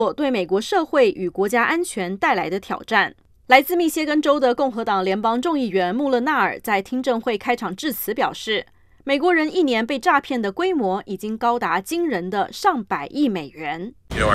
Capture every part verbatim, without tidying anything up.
对美国社会与国家安全带来的挑战。来自密歇根州的共和党联邦众议员穆勒纳尔在听证会开场致辞表示，美国人一年被诈骗的规模已经高达惊人的上百亿美元。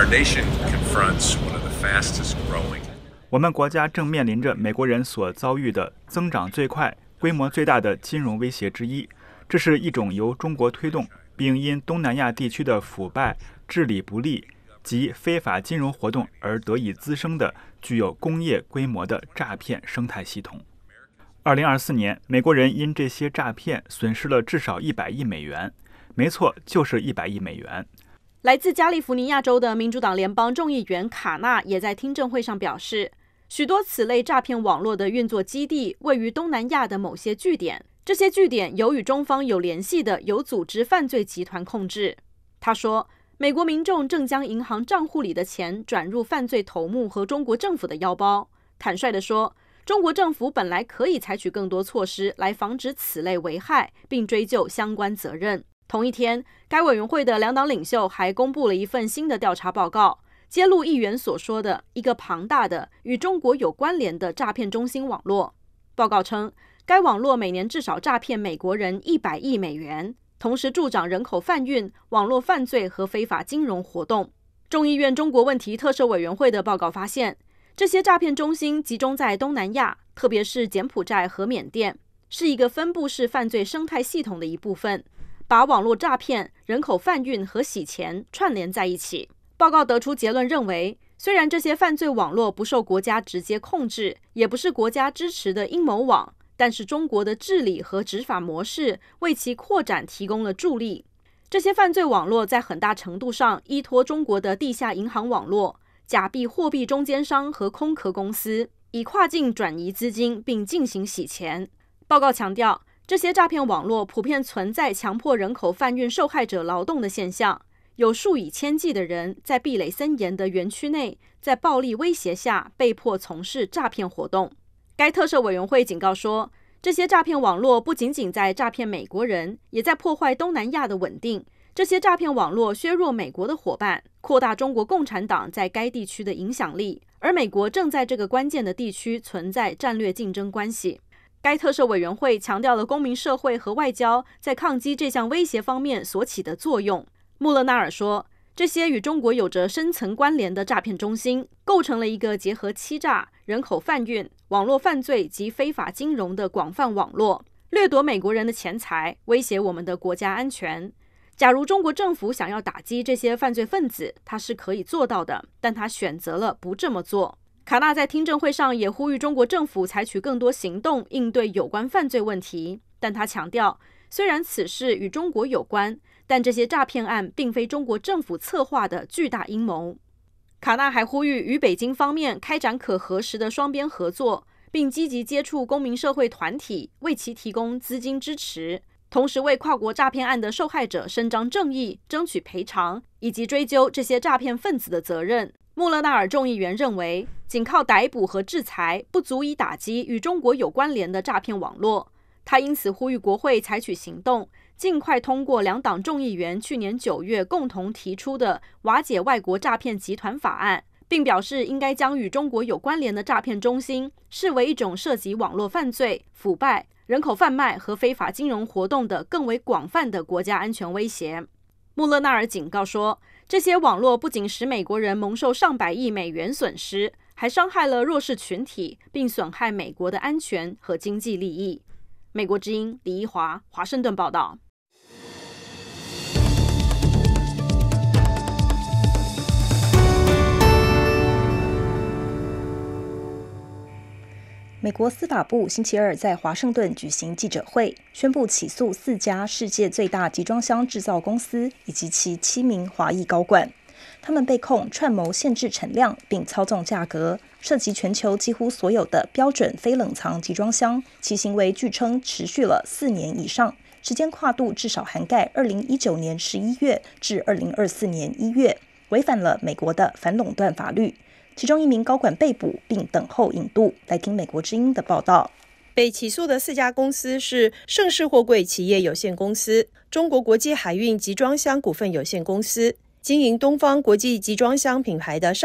我们国家正面临着美国人所遭遇的增长最快、规模最大的金融威胁之一。这是一种由中国推动，并因东南亚地区的腐败、治理不力及非法金融活动而得以滋生的具有工业规模的诈骗生态系统。二零二四年，美国人因这些诈骗损失了至少一百亿美元。没错，就是一百亿美元。 来自加利福尼亚州的民主党联邦众议员卡纳也在听证会上表示，许多此类诈骗网络的运作基地位于东南亚的某些据点，这些据点由与中方有联系的有组织犯罪集团控制。他说，美国民众正将银行账户里的钱转入犯罪头目和中国政府的腰包。坦率地说，中国政府本来可以采取更多措施来防止此类危害，并追究相关责任。同一天，该委员会的两党领袖还公布了一份新的调查报告，揭露议员所说的一个庞大的与中国有关联的诈骗中心网络。报告称，该网络每年至少诈骗美国人一百亿美元，同时助长人口贩运、网络犯罪和非法金融活动。众议院中国问题特设委员会的报告发现，这些诈骗中心集中在东南亚，特别是柬埔寨和缅甸，是一个分布式犯罪生态系统的一部分，把网络诈骗、人口贩运和洗钱串联在一起。报告得出结论认为，虽然这些犯罪网络不受国家直接控制，也不是国家支持的阴谋网，但是中国的治理和执法模式为其扩展提供了助力。这些犯罪网络在很大程度上依托中国的地下银行网络、假币货币中间商和空壳公司，以跨境转移资金并进行洗钱。报告强调，这些诈骗网络普遍存在强迫人口贩运受害者劳动的现象，有数以千计的人在壁垒森严的园区内，在暴力威胁下被迫从事诈骗活动。该特设委员会警告说，这些诈骗网络不仅仅在诈骗美国人，也在破坏东南亚的稳定。这些诈骗网络削弱美国的伙伴，扩大中国共产党在该地区的影响力，而美国正在这个关键的地区存在战略竞争关系。该特设委员会强调了公民社会和外交在抗击这项威胁方面所起的作用。穆勒纳尔说，这些与中国有着深层关联的诈骗中心，构成了一个结合欺诈、人口贩运、网络犯罪及非法金融的广泛网络，掠夺美国人的钱财，威胁我们的国家安全。假如中国政府想要打击这些犯罪分子，他是可以做到的，但他选择了不这么做。卡纳在听证会上也呼吁中国政府采取更多行动应对有关犯罪问题，但他强调，虽然此事与中国有关，但这些诈骗案并非中国政府策划的巨大阴谋。卡纳还呼吁与北京方面开展可核实的双边合作，并积极接触公民社会团体，为其提供资金支持，同时为跨国诈骗案的受害者伸张正义、争取赔偿，以及追究这些诈骗分子的责任。穆勒纳尔众议员认为，仅靠逮捕和制裁不足以打击与中国有关联的诈骗网络。他因此呼吁国会采取行动，尽快通过两党众议员去年九月共同提出的瓦解外国诈骗集团法案，并表示应该将与中国有关联的诈骗中心视为一种涉及网络犯罪、腐败、人口贩卖和非法金融活动的更为广泛的国家安全威胁。穆勒纳尔警告说，这些网络不仅使美国人蒙受上百亿美元损失，还伤害了弱势群体，并损害美国的安全和经济利益。美国之音李一华，华盛顿报道。 美国司法部星期二在华盛顿举行记者会，宣布起诉四家世界最大集装箱制造公司以及其七名华裔高管。他们被控串谋限制产量并操纵价格，涉及全球几乎所有的标准非冷藏集装箱，其行为据称持续了四年以上，时间跨度至少涵盖二零一九年十一月至二零二四年一月，违反了美国的反垄断法律。其中一名高管被捕并等候引渡。来听美国之音的报道。 被起诉的四家公司是盛世货柜企业有限公司、中国国际海运集装箱股份有限公司、 经营东方国际集装箱品牌的